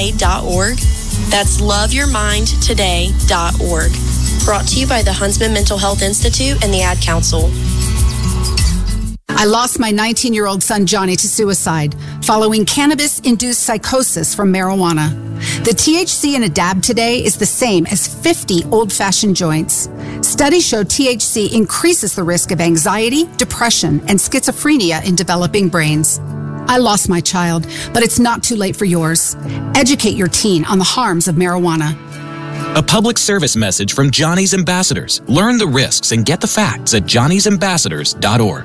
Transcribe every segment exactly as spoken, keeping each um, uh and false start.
today dot org. That's love your mind today dot org. Brought to you by the Huntsman Mental Health Institute and the Ad Council. I lost my nineteen-year-old son, Johnny, to suicide following cannabis-induced psychosis from marijuana. The T H C in a dab today is the same as fifty old-fashioned joints. Studies show T H C increases the risk of anxiety, depression, and schizophrenia in developing brains. I lost my child, but it's not too late for yours. Educate your teen on the harms of marijuana. A public service message from Johnny's Ambassadors. Learn the risks and get the facts at johnny's ambassadors dot org.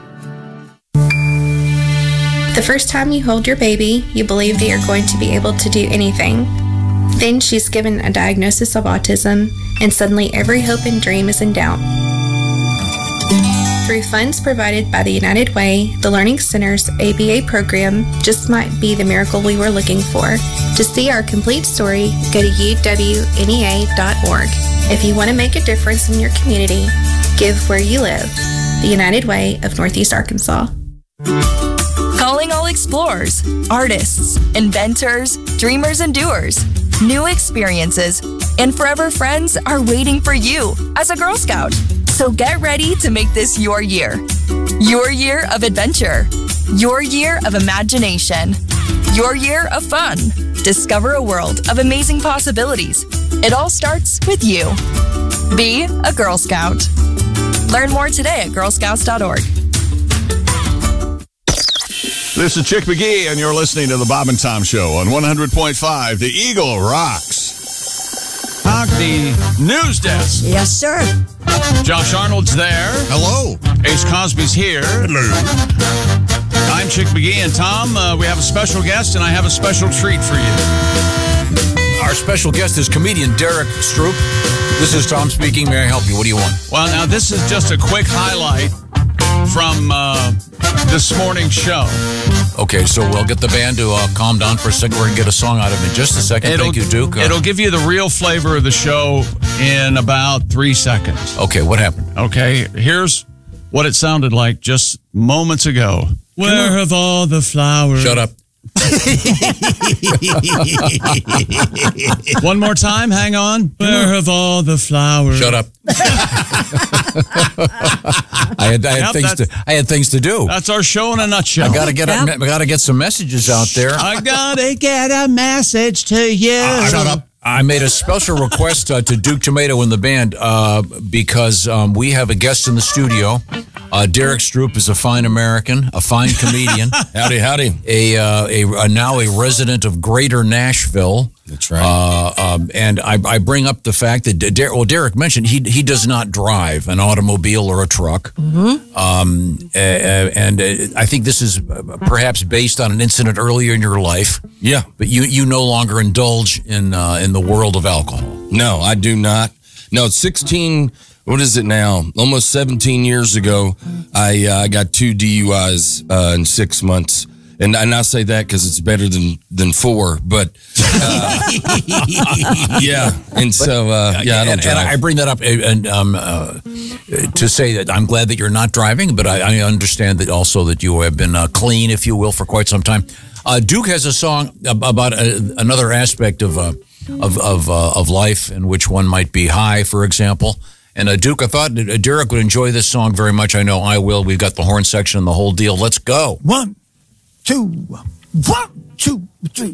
The first time you hold your baby, you believe that you're going to be able to do anything. Then she's given a diagnosis of autism, and suddenly every hope and dream is in doubt. Through funds provided by the United Way, the Learning Center's A B A program just might be the miracle we were looking for. To see our complete story, go to U W N E A dot org. If you want to make a difference in your community, give where you live. The United Way of Northeast Arkansas. Calling all explorers, artists, inventors, dreamers, and doers. New experiences and forever friends are waiting for you as a Girl Scout. So get ready to make this your year. Your year of adventure. Your year of imagination. Your year of fun. Discover a world of amazing possibilities. It all starts with you. Be a Girl Scout. Learn more today at girl scouts dot org. This is Chick McGee, and you're listening to the Bob and Tom Show on one hundred point five. The Eagle rocks. Talk the news desk. Yes, sir. Josh Arnold's there. Hello. Ace Cosby's here. Hello. I'm Chick McGee, and Tom, uh, we have a special guest, and I have a special treat for you. Our special guest is comedian Derek Stroop. This is Tom speaking. May I help you? What do you want? Well, now, this is just a quick highlight from uh, this morning's show. Okay, so we'll get the band to uh, calm down for a second. We're going to get a song out of it in just a second. It'll, Thank you, Duke. Uh, it'll give you the real flavor of the show in about three seconds. Okay, what happened? Okay, here's what it sounded like just moments ago. Where have all the flowers? Shut up. One more time, hang on. Where have all the flowers? Shut up. I had, I had Yep, things to I had things to do. That's our show in a nutshell. I gotta get Yep. a, I gotta get some messages out there. I gotta get a message to you. Uh, shut up. I made a special request uh, to Duke Tomato and the band uh, because um, we have a guest in the studio. Uh, Derek Stroop is a fine American, a fine comedian. Howdy, howdy. A, uh, a, a now a resident of Greater Nashville. That's right. Uh, um, and I, I bring up the fact that Der- well, Derek mentioned he he does not drive an automobile or a truck. Mm-hmm. Um, uh, and uh, I think this is perhaps based on an incident earlier in your life. Yeah, but you, you no longer indulge in uh, in the world of alcohol. No, I do not. No, sixteen. What is it now? Almost seventeen years ago, I uh, I got two D U Is uh, in six months. And, and I say that because it's better than, than four, but uh, yeah. And so, uh, yeah, I don't and, drive. and I bring that up and um, uh, to say that I'm glad that you're not driving, but I, I understand that also that you have been uh, clean, if you will, for quite some time. Uh, Duke has a song about a, another aspect of uh, of of, uh, of life in which one might be high, for example. And uh, Duke, I thought uh, Derek would enjoy this song very much. I know I will. We've got the horn section and the whole deal. Let's go. One. Two, one, two, three.